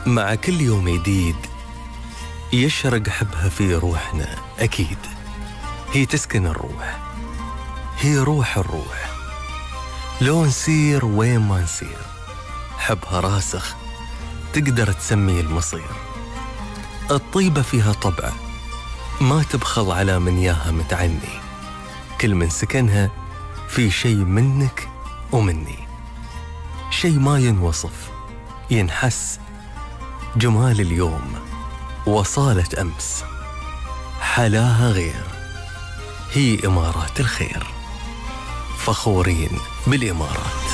مع كل يوم جديد يشرق حبها في روحنا. أكيد هي تسكن الروح، هي روح الروح. لو نسير وين ما نسير حبها راسخ، تقدر تسمي المصير. الطيبة فيها طبع ما تبخل على من ياها متعني، كل من سكنها في شيء منك ومني، شيء ما ينوصف ينحس. جمال اليوم وصالة أمس حلاها غير، هي إمارات الخير، فخورين بالإمارات.